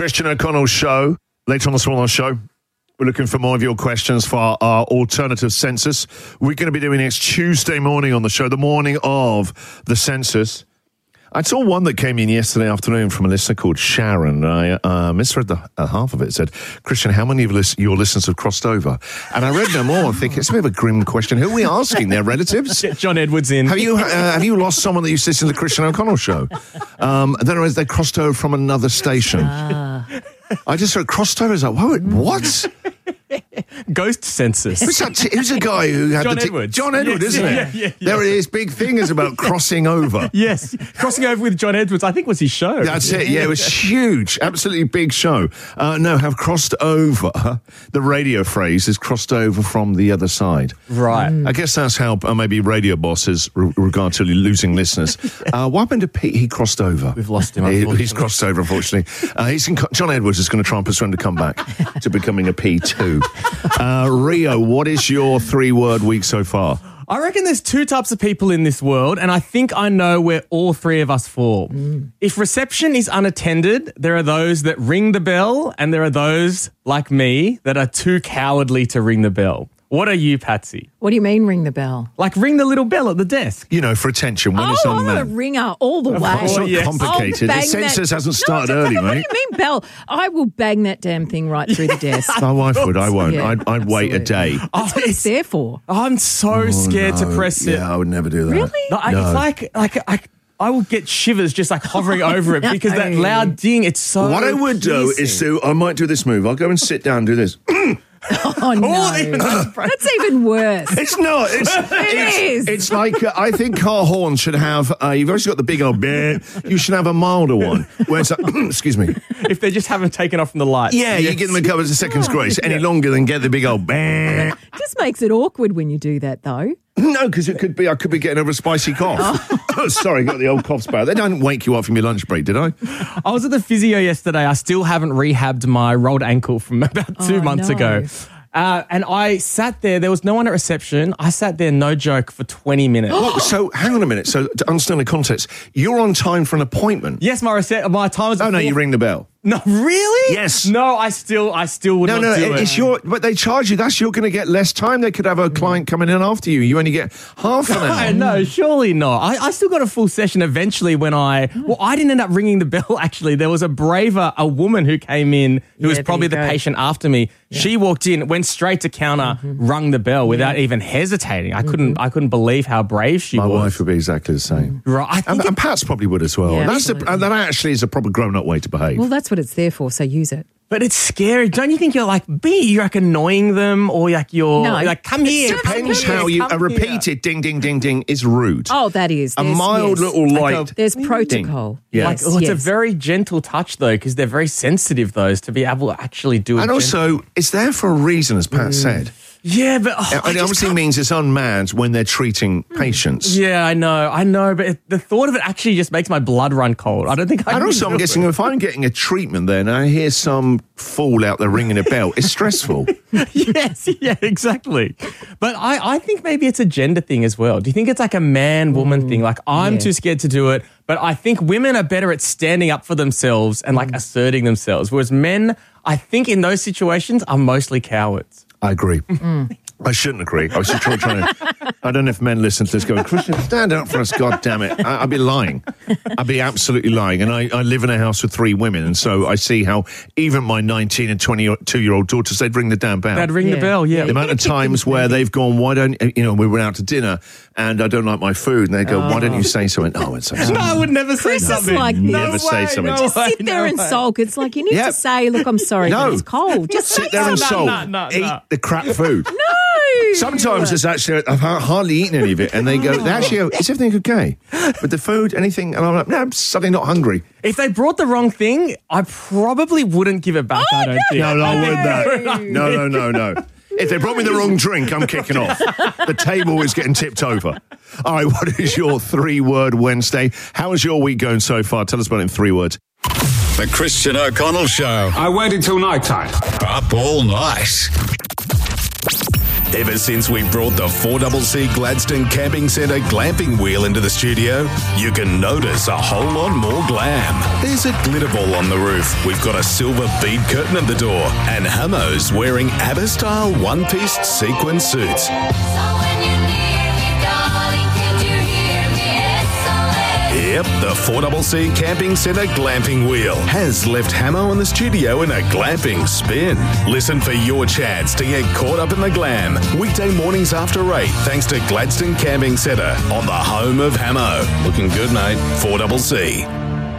Christian O'Connell Show. Later on this morning on the show, we're looking for more of your questions for our alternative census. We're going to be doing next Tuesday morning on the show, the morning of the census. I saw one that came in yesterday afternoon from a listener called Sharon. I misread the half of it. It said, Christian, how many of your listeners have crossed over? And I read no more. I think it's a bit of a grim question. Who are we asking? Their relatives? Get John Edwards in. Have you lost someone that used to listen to the Christian O'Connell Show? Then they crossed over from another station. I just heard crossed over. I was like, what? Ghost census. Who's a guy who had John Edwards. John Edwards, Yes, isn't yeah. it? There it is. Big thing is about crossing over. Yes, crossing over with John Edwards, I think was his show. That's it. Yeah, it was huge. Absolutely big show. No, have crossed over. The radio phrase is crossed over from the other side. Right. I guess that's how maybe radio bosses regard to losing listeners. What happened to Pete? He crossed over. We've lost him, He's crossed over, unfortunately. John Edwards is going to try and persuade him to come back to becoming a P2. Rio, what is your 3-word week so far? I reckon there's 2 types of people in this world, and I think I know where all 3 of us fall. If reception is unattended, there are those that ring the bell, and there are those, like me, that are too cowardly to ring the bell. What are you, Patsy? What do you mean ring the bell? Like ring the little bell at the desk. You know, for attention when it's I'm a unmanned. ringer all the way. It's not yes. complicated. The I'll bang census that- hasn't started No, early, what mate. do you mean bell? I will bang that damn thing right through the desk. My wife would. I won't. Yeah, I'd wait a day. That's what it's there for. I'm so scared to press it. Yeah, I would never do that. Really? No, It's like I will get shivers just like hovering over it because that loud ding, it's so What I would do is I might do this move. I'll go and sit down and do this. Oh, no. That's even worse. It's not. is. It's like, I think car horns should have, you've always got the big old bear. You should have a milder one. Where it's like, excuse me. if they just haven't taken off from the lights. Yeah, you give them a couple of seconds grace. Any longer than get the big old bear. Just makes it awkward when you do that, though. No, because I could be getting over a spicy cough. Sorry, got the old cough spell. They don't wake you up from your lunch break, did I? I was at the physio yesterday. I still haven't rehabbed my rolled ankle from about 2 months ago. And I sat there. There was no one at reception. I sat there, no joke, for 20 minutes. So, hang on a minute. So, to understand the context, you're on time for an appointment. Yes, my time was... Oh, no, you ring the bell. No, really? Yes. No, I still would not do it. It's but they charge you. You're going to get less time. They could have a client coming in after you. You only get half an hour. No, surely not. I still got a full session eventually when I didn't end up ringing the bell, actually. There was a woman who came in who was probably the patient after me. Yeah. She walked in, went straight to counter, rung the bell without even hesitating. I couldn't believe how brave she was. My wife would be exactly the same. Right. And Pat's probably would as well. Yeah, that actually is a proper grown-up way to behave. Well, that's what it's there for, so use it. But it's scary. Don't you think you're like annoying them or like come here. Depends how a repeated ding, ding, ding, ding is rude. Oh, that is. A mild little light. There's protocol. Yeah. It's a very gentle touch, though, because they're very sensitive, those, to be able to actually do it. And also, it's there for a reason, as Pat said. Yeah, but... it obviously means it's unmanned when they're treating patients. Yeah, I know, but the thought of it actually just makes my blood run cold. I don't think I can. And also, I'm guessing if I'm getting a treatment there and I hear some fool out there ringing a bell, it's stressful. Yes, yeah, exactly. But I think maybe it's a gender thing as well. Do you think it's like a man-woman thing? Like, I'm too scared to do it, but I think women are better at standing up for themselves and like asserting themselves, whereas men, I think in those situations, are mostly cowards. I agree. I shouldn't agree. I was just trying to... I don't know if men listen to this going, Christian, stand up for us, God damn it. I'd be lying. I'd be absolutely lying. And I live in a house with 3 women, and so I see how even my 19 and 22-year-old daughters, they'd ring the damn bell. They'd ring the bell, yeah. The amount of times where they've gone, why don't... we went out to dinner, and I don't like my food, and they go, why don't you say something? Oh, I would say something. No, I would never say Chris something. is like, never say something. Just sit there and sulk. It's like, you need to say, look, I'm sorry, but it's cold. Just sit there and sulk. Eat the crap food. No. Sometimes it's actually, I've hardly eaten any of it, and they actually go, is everything okay? With the food, anything? And I'm like, no, I'm suddenly not hungry. If they brought the wrong thing, I probably wouldn't give it back, I don't think. No, I wouldn't. No. If they brought me the wrong drink, I'm kicking off. The table is getting tipped over. All right, what is your 3-word Wednesday? How is your week going so far? Tell us about it in 3 words. The Christian O'Connell Show. I waited till night time. Up all night. Ever since we brought the 4CC Gladstone Camping Centre glamping wheel into the studio, you can notice a whole lot more glam. There's a glitter ball on the roof. We've got a silver bead curtain at the door, and Hamo's wearing ABBA-style one-piece sequin suits. Yep, the 4CC Camping Centre glamping wheel has left Hamo in the studio in a glamping spin. Listen for your chance to get caught up in the glam. Weekday mornings after 8, thanks to Gladstone Camping Centre on the home of Hamo. Looking good, mate. 4CC.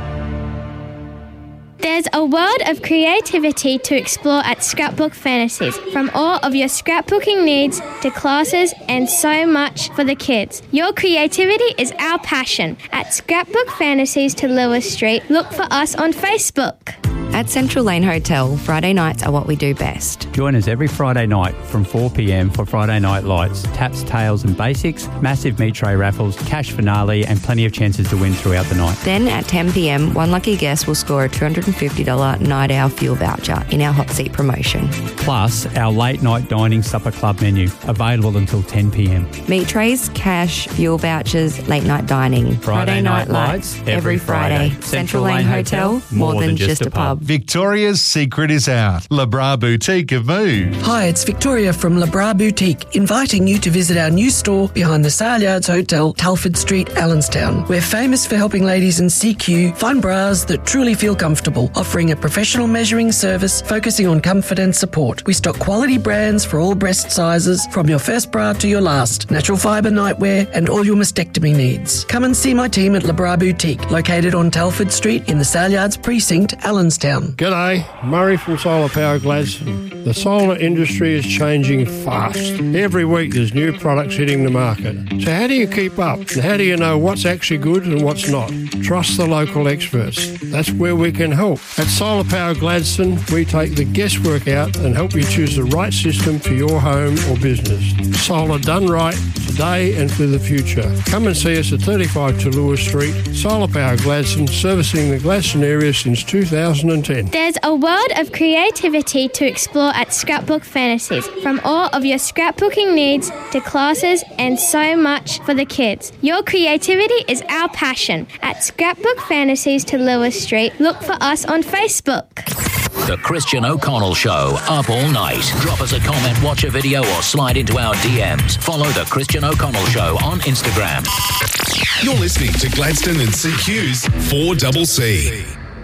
There's a world of creativity to explore at Scrapbook Fantasies, from all of your scrapbooking needs to classes and so much for the kids. Your creativity is our passion. At Scrapbook Fantasies to Lewis Street, look for us on Facebook. At Central Lane Hotel, Friday nights are what we do best. Join us every Friday night from 4 p.m. for Friday Night Lights, taps, tails and basics, massive meat tray raffles, cash finale and plenty of chances to win throughout the night. Then at 10 p.m, one lucky guest will score a $250 night hour fuel voucher in our hot seat promotion. Plus, our late night dining supper club menu, available until 10 p.m. Meat trays, cash, fuel vouchers, late night dining. Friday Night Lights, every Friday. Central Lane Hotel, more than just a pub. Victoria's secret is out. Le Bras Boutique have moved. Hi, it's Victoria from Le Bras Boutique, inviting you to visit our new store behind the Sale Yards Hotel, Telford Street, Allenstown. We're famous for helping ladies in CQ find bras that truly feel comfortable, offering a professional measuring service focusing on comfort and support. We stock quality brands for all breast sizes, from your first bra to your last, natural fibre nightwear and all your mastectomy needs. Come and see my team at Le Bras Boutique, located on Telford Street in the Sale Yards Precinct, Allenstown. G'day, Murray from Solar Power Gladstone. The solar industry is changing fast. Every week there's new products hitting the market. So how do you keep up? And how do you know what's actually good and what's not? Trust the local experts. That's where we can help. At Solar Power Gladstone, we take the guesswork out and help you choose the right system for your home or business. Solar done right, today and for the future. Come and see us at 35 to Lewis Street. Solar Power Gladstone, servicing the Gladstone area since 2010. There's a world of creativity to explore at Scrapbook Fantasies, from all of your scrapbooking needs to classes and so much for the kids. Your creativity is our passion. At Scrapbook Fantasies to Lewis Street, look for us on Facebook. The Christian O'Connell Show, up all night. Drop us a comment, watch a video or slide into our DMs. Follow The Christian O'Connell Show on Instagram. You're listening to Gladstone and CQ's 4CC.